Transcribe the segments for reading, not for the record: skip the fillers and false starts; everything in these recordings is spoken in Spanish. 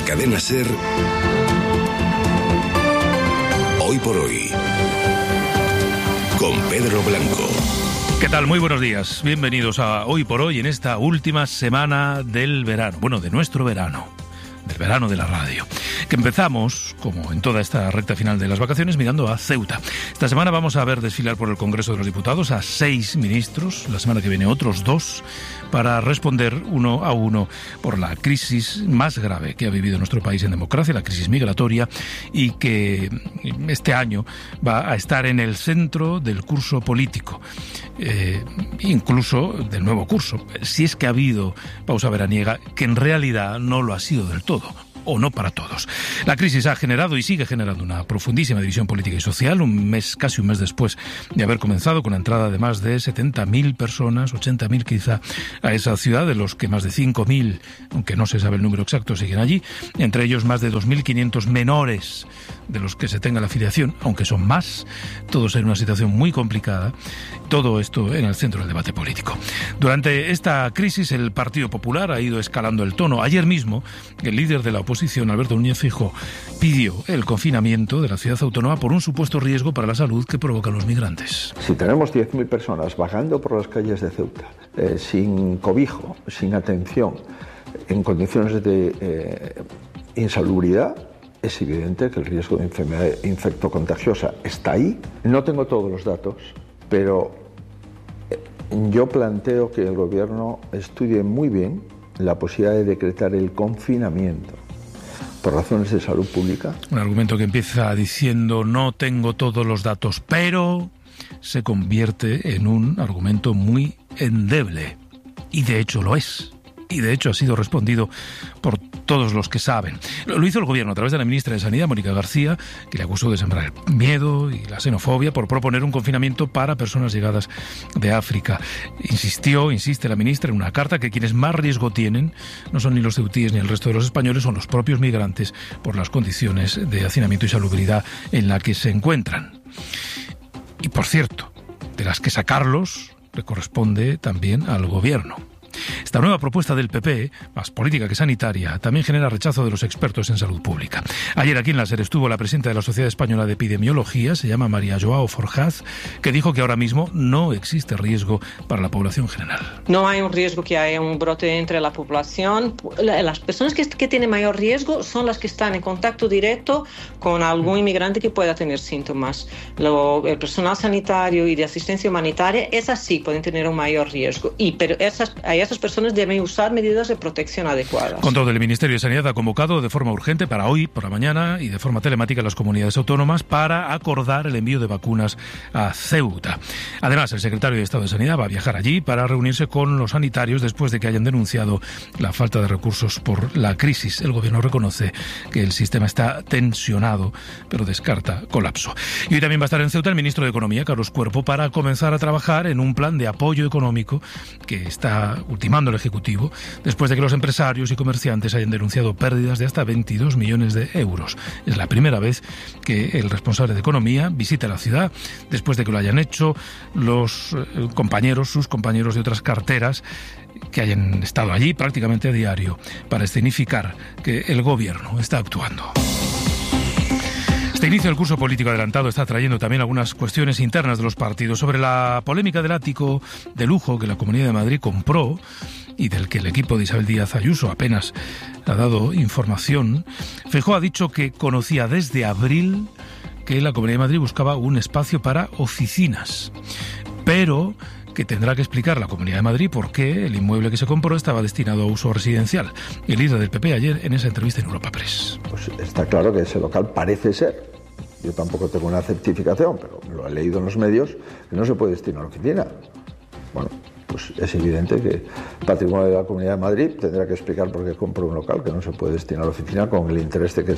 la cadena SER, Hoy por Hoy, con Pedro Blanco. ¿Qué tal? Muy buenos días. Bienvenidos a Hoy por Hoy en esta última semana del verano. Bueno, de nuestro verano. Del verano de la radio, que empezamos, como en toda esta recta final de las vacaciones, mirando a Ceuta. Esta semana vamos a ver desfilar por el Congreso de los Diputados a 6 ministros, la semana que viene otros 2, para responder uno a uno por la crisis más grave que ha vivido nuestro país en democracia, la crisis migratoria, y que este año va a estar en el centro del curso político, incluso del nuevo curso, si es que ha habido pausa veraniega, que en realidad no lo ha sido del todo, o no para todos. La crisis ha generado y sigue generando una profundísima división política y social, casi un mes después de haber comenzado, con la entrada de más de 70.000 personas, 80.000 quizá, a esa ciudad, de los que más de 5.000, aunque no se sabe el número exacto, siguen allí, entre ellos más de 2.500 menores de los que se tenga la afiliación, aunque son más, todos en una situación muy complicada, todo esto en el centro del debate político. Durante esta crisis el Partido Popular ha ido escalando el tono. Ayer mismo el líder de la oposición, Alberto Núñez Feijóo, pidió el confinamiento de la ciudad autónoma por un supuesto riesgo para la salud que provocan los migrantes. Si tenemos 10.000 personas vagando por las calles de Ceuta, sin cobijo, sin atención, en condiciones de insalubridad, es evidente que el riesgo de enfermedad infectocontagiosa está ahí. No tengo todos los datos, pero yo planteo que el gobierno estudie muy bien la posibilidad de decretar el confinamiento por razones de salud pública. Un argumento que empieza diciendo no tengo todos los datos, pero se convierte en un argumento muy endeble. Y de hecho lo es. Y de hecho ha sido respondido por todos los que saben. Lo hizo el gobierno a través de la ministra de Sanidad, Mónica García, que le acusó de sembrar el miedo y la xenofobia por proponer un confinamiento para personas llegadas de África. Insiste la ministra en una carta que quienes más riesgo tienen no son ni los ceutíes ni el resto de los españoles, son los propios migrantes por las condiciones de hacinamiento y salubridad en la que se encuentran. Y por cierto, de las que sacarlos le corresponde también al gobierno. Esta nueva propuesta del PP, más política que sanitaria, también genera rechazo de los expertos en salud pública. Ayer aquí en la SER estuvo la presidenta de la Sociedad Española de Epidemiología, se llama María Joao Forjaz, que dijo que ahora mismo no existe riesgo para la población general. No hay un riesgo que haya un brote entre la población. Las personas que tienen mayor riesgo son las que están en contacto directo con algún inmigrante que pueda tener síntomas. El personal sanitario y de asistencia humanitaria, esas sí pueden tener un mayor riesgo. Pero esas personas deben usar medidas de protección adecuadas. Control del Ministerio de Sanidad ha convocado de forma urgente para hoy, por la mañana, y de forma telemática a las comunidades autónomas para acordar el envío de vacunas a Ceuta. Además, el secretario de Estado de Sanidad va a viajar allí para reunirse con los sanitarios después de que hayan denunciado la falta de recursos por la crisis. El gobierno reconoce que el sistema está tensionado, pero descarta colapso. Y hoy también va a estar en Ceuta el ministro de Economía, Carlos Cuerpo, para comenzar a trabajar en un plan de apoyo económico que está ultimando el Ejecutivo, después de que los empresarios y comerciantes hayan denunciado pérdidas de hasta 22 millones de euros. Es la primera vez que el responsable de Economía visita la ciudad, después de que lo hayan hecho sus compañeros de otras carteras, que hayan estado allí prácticamente a diario para escenificar que el gobierno está actuando. Este inicio del curso político adelantado está trayendo también algunas cuestiones internas de los partidos. Sobre la polémica del ático de lujo que la Comunidad de Madrid compró y del que el equipo de Isabel Díaz Ayuso apenas ha dado información, Feijóo ha dicho que conocía desde abril que la Comunidad de Madrid buscaba un espacio para oficinas, pero que tendrá que explicar la Comunidad de Madrid por qué el inmueble que se compró estaba destinado a uso residencial. El líder del PP ayer en esa entrevista en Europa Press. Pues está claro que ese local parece ser, yo tampoco tengo una certificación, pero lo he leído en los medios, que no se puede destinar a oficina. Bueno, pues es evidente que el patrimonio de la Comunidad de Madrid tendrá que explicar por qué compró un local que no se puede destinar a la oficina con el interés de que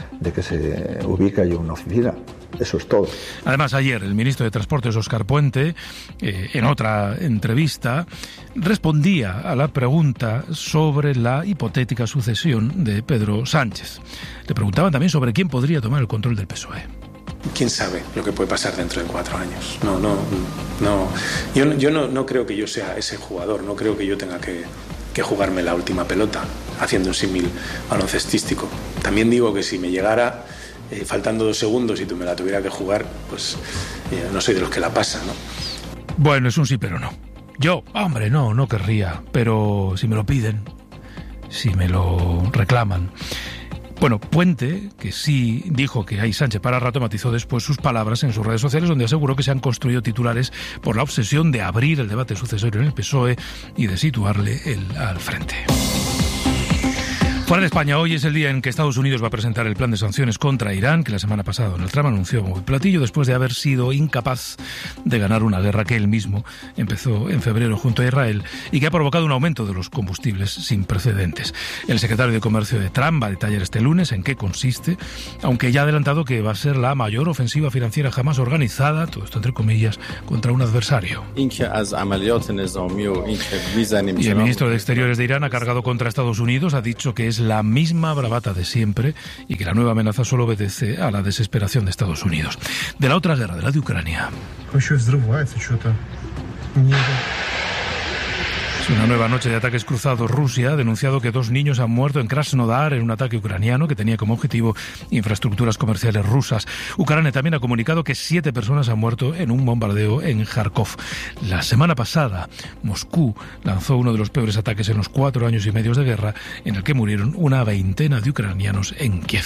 se ubique allí una oficina. Eso es todo. Además, ayer el ministro de Transportes, Óscar Puente, en otra entrevista, respondía a la pregunta sobre la hipotética sucesión de Pedro Sánchez. Le preguntaban también sobre quién podría tomar el control del PSOE. ¿Quién sabe lo que puede pasar dentro de 4 años? Yo no creo que yo sea ese jugador, no creo que yo tenga que que jugarme la última pelota, haciendo un símil baloncestístico. También digo que si me llegara faltando 2 segundos y tú me la tuviera que jugar, pues no soy de los que la pasa, ¿no? Bueno, es un sí pero no. Yo, hombre, no querría, pero si me lo piden, si me lo reclaman. Bueno, Puente, que sí dijo que hay Sánchez para rato, matizó después sus palabras en sus redes sociales, donde aseguró que se han construido titulares por la obsesión de abrir el debate sucesorio en el PSOE y de situarle al frente. Fuera de España, hoy es el día en que Estados Unidos va a presentar el plan de sanciones contra Irán, que la semana pasada Donald Trump anunció como platillo después de haber sido incapaz de ganar una guerra que él mismo empezó en febrero junto a Israel y que ha provocado un aumento de los combustibles sin precedentes. El secretario de Comercio de Trump va a detallar este lunes en qué consiste, aunque ya ha adelantado que va a ser la mayor ofensiva financiera jamás organizada, todo esto entre comillas, contra un adversario. Y el ministro de Exteriores de Irán ha cargado contra Estados Unidos, ha dicho que es la misma bravata de siempre y que la nueva amenaza solo obedece a la desesperación de Estados Unidos. De la otra guerra, de la de Ucrania. Es una nueva noche de ataques cruzados. Rusia ha denunciado que 2 niños han muerto en Krasnodar en un ataque ucraniano que tenía como objetivo infraestructuras comerciales rusas. Ucrania también ha comunicado que 7 personas han muerto en un bombardeo en Kharkov. La semana pasada, Moscú lanzó uno de los peores ataques en los 4 años y medio de guerra, en el que murieron una veintena de ucranianos en Kiev.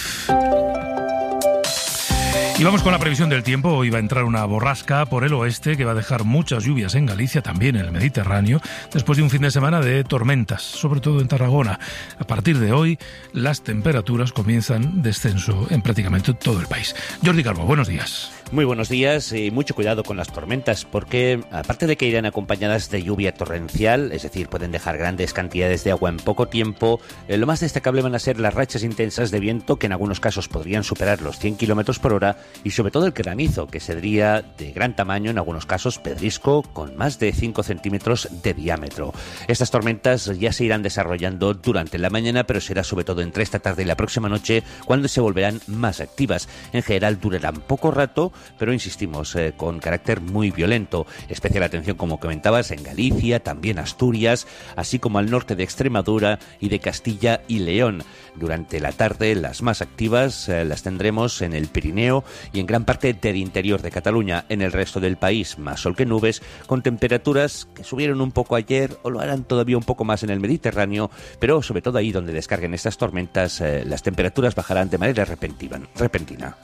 Y vamos con la previsión del tiempo. Hoy va a entrar una borrasca por el oeste que va a dejar muchas lluvias en Galicia, también en el Mediterráneo, después de un fin de semana de tormentas, sobre todo en Tarragona. A partir de hoy, las temperaturas comienzan descenso en prácticamente todo el país. Jordi Calvo, buenos días. Muy buenos días y mucho cuidado con las tormentas porque, aparte de que irán acompañadas de lluvia torrencial, es decir, pueden dejar grandes cantidades de agua en poco tiempo, lo más destacable van a ser las rachas intensas de viento que en algunos casos podrían superar los 100 km por hora y sobre todo el granizo, que sería de gran tamaño, en algunos casos pedrisco, con más de 5 centímetros de diámetro. Estas tormentas ya se irán desarrollando durante la mañana, pero será sobre todo entre esta tarde y la próxima noche cuando se volverán más activas. En general durarán poco rato, pero insistimos, con carácter muy violento. Especial atención, como comentabas, en Galicia, también Asturias, así como al norte de Extremadura y de Castilla y León. Durante la tarde, las más activas las tendremos en el Pirineo y en gran parte del interior de Cataluña. En el resto del país, más sol que nubes, con temperaturas que subieron un poco ayer o lo harán todavía un poco más en el Mediterráneo, pero sobre todo ahí donde descarguen estas tormentas, las temperaturas bajarán de manera repentina.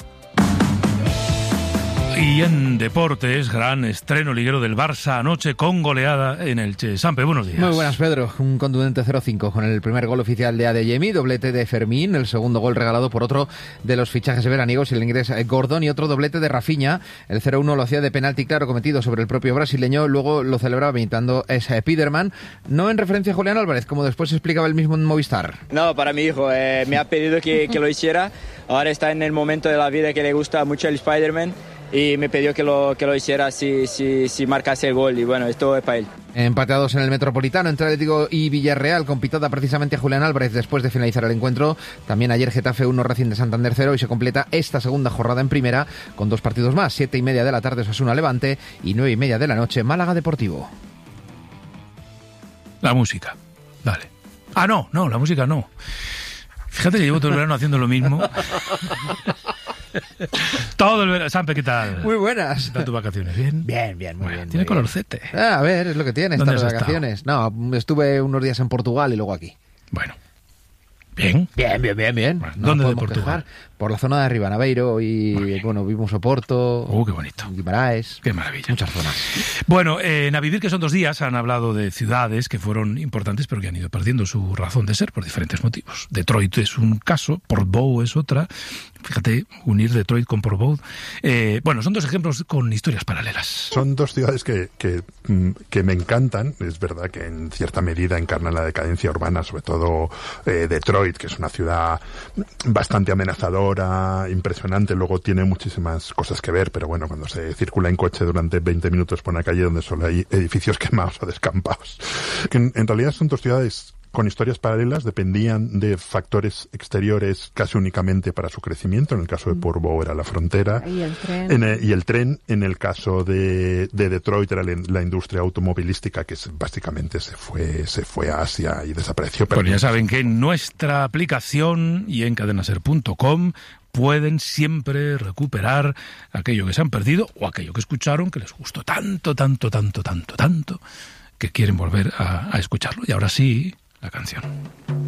Y en deportes, gran estreno liguero del Barça anoche con goleada en Elche. Sampe, buenos días. Muy buenas, Pedro. Un contundente 0-5 con el primer gol oficial de Adeyemi, doblete de Fermín, el segundo gol regalado por otro de los fichajes veraniegos, el inglés Gordon, y otro doblete de Rafinha. El 0-1 lo hacía de penalti claro cometido sobre el propio brasileño, luego lo celebraba imitando ese Piderman, no en referencia a Julián Álvarez, como después explicaba el mismo en Movistar. No, para mi hijo, me ha pedido que lo hiciera. Ahora está en el momento de la vida que le gusta mucho el Spider-Man y me pidió que lo hiciera si marcase el gol, y bueno, esto es para él. Empateados en el Metropolitano entre Atlético y Villarreal, con pitada precisamente a Julián Álvarez después de finalizar el encuentro. También ayer Getafe 1, Racing de Santander 0, y se completa esta segunda jornada en primera con 2 partidos más, 7:30 de la tarde Osasuna Levante y 9:30 de la noche Málaga Deportivo. La música, dale. No, la música no. Fíjate que llevo todo el verano haciendo lo mismo. Todo el verano. Sampe, ¿qué tal? Muy buenas. ¿Qué tal tus vacaciones? ¿Bien? Bien, muy bien. Tiene colorcete. A ver, es lo que tiene estas vacaciones. Estado? No, estuve unos días en Portugal y luego aquí. Bueno. Bien. Bien. Bueno, ¿dónde de Portugal? Quejar. Por la zona de arriba, Naveiro, y bueno, vimos Oporto. Qué bonito. Guimaraes. Qué maravilla. Muchas zonas. Bueno, en A Vivir, que son 2 días, han hablado de ciudades que fueron importantes, pero que han ido perdiendo su razón de ser por diferentes motivos. Detroit es un caso, Portbou es otra. Fíjate, unir Detroit con Portbou. Bueno, son 2 ejemplos con historias paralelas. Son 2 ciudades que me encantan. Es verdad que en cierta medida encarnan la decadencia urbana, sobre todo Detroit, que es una ciudad bastante amenazadora, impresionante. Luego tiene muchísimas cosas que ver, pero bueno, cuando se circula en coche durante 20 minutos por una calle donde solo hay edificios quemados o descampados. Que en realidad son 2 ciudades con historias paralelas, dependían de factores exteriores casi únicamente para su crecimiento. En el caso de Portbou era la frontera. Y el tren. Y el tren, en el caso de Detroit, era la industria automovilística, que básicamente se fue a Asia y desapareció. Pues ya saben que en nuestra aplicación y en cadenaser.com pueden siempre recuperar aquello que se han perdido o aquello que escucharon que les gustó tanto, que quieren volver a escucharlo. Y ahora sí, la canción.